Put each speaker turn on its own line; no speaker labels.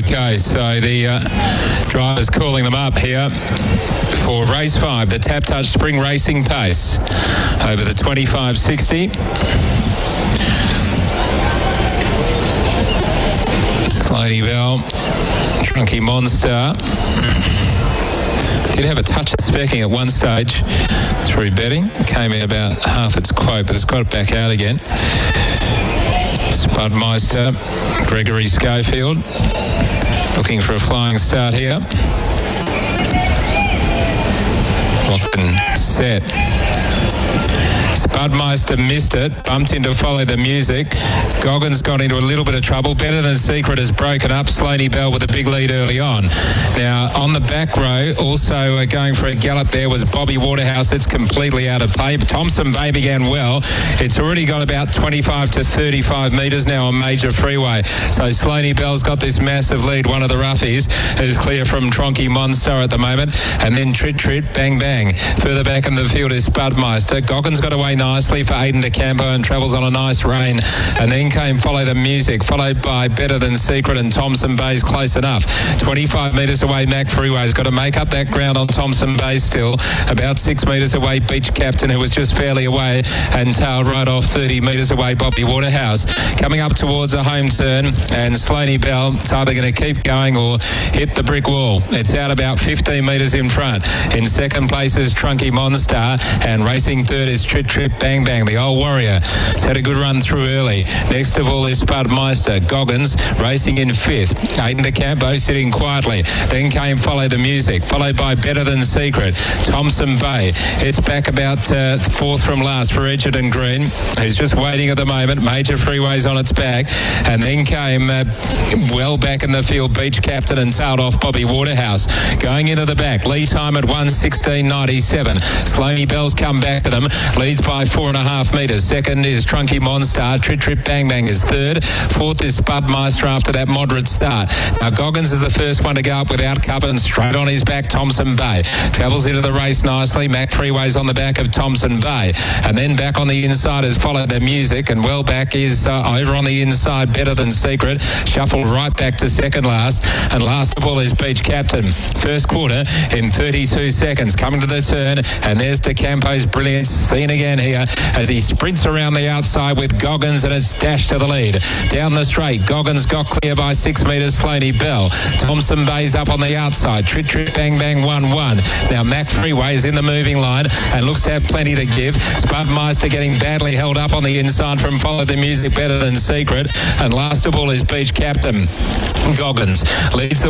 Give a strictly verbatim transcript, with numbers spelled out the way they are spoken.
Okay, so the uh, driver's calling them up here for race five, the Tap Touch Spring Racing Pace over the twenty-five sixty. Slady Bell, Trunky Monster. Did have a touch of specking at one stage through betting. Came in about half its quote, but it's got it back out again. Spudmeister, Gregory Schofield, looking for a flying start here. Locked and set. Spudmeister missed it, bumped in to follow the music. Goggins got into a little bit of trouble. Better Than Secret has broken up. Slady Bell with a big lead early on. Now, on the back row, also uh, going for a gallop there was Bobby Waterhouse. It's completely out of play. Thompson Bay began well. It's already got about twenty-five to thirty-five metres now on Major Freeway. So Slady Bell's got this massive lead. One of the roughies is clear from Tronky Monster at the moment. And then Trit Trit, Bang Bang. Further back in the field is Spudmeister. Goggins got away nicely for Aiden DeCampo and travels on a nice rein. And then came Follow the Music, followed by Better Than Secret and Thompson Bay's close enough. twenty-five metres away, Mac Freeway's got to make up that ground on Thompson Bay still. About six metres away, Beach Captain, who was just fairly away and tailed right off thirty metres away, Bobby Waterhouse. Coming up towards a home turn, and Slady Bell, it's either going to keep going or hit the brick wall. It's out about fifteen metres in front. In second place is Trunky Monster, and racing third is Trit Trit Bang Bang, the old warrior. It's had a good run through early. Next of all is Spudmeister. Goggins racing in fifth. Aiden DeCampo sitting quietly. Then came Follow the Music, followed by Better Than Secret. Thompson Bay. It's back about uh, fourth from last for Edgerton Green, who's just waiting at the moment. Major Freeway's on its back. And then came uh, well back in the field, Beach Captain, and tailed off Bobby Waterhouse. Going into the back, lead time at one sixteen ninety-seven. Slady Bell's come back to them. Leads by four and a half metres. Second is Trunky Monster. Trit Trit Bang Bang is third. Fourth is Spudmeister after that moderate start. Now Goggins is the first one to go up without cover, and straight on his back, Thompson Bay. Travels into the race nicely. Mac Freeway's on the back of Thompson Bay. And then back on the inside has Followed the Music, and well back is uh, over on the inside, Better Than Secret. Shuffled right back to second last. And last of all is Beach Captain. First quarter in thirty-two seconds. Coming to the turn, and there's DeCampo's brilliance seen again here as he sprints around the outside with Goggins, and it's dashed to the lead. Down the straight, Goggins got clear by six metres, Slady Bell. Thompson Bay's up on the outside. Trit Trit Bang Bang one one. Now Mac Freeway is in the moving line and looks to have plenty to give. Spudmeister getting badly held up on the inside from Follow the Music, Better Than Secret. And last of all is Beach Captain. Goggins leads the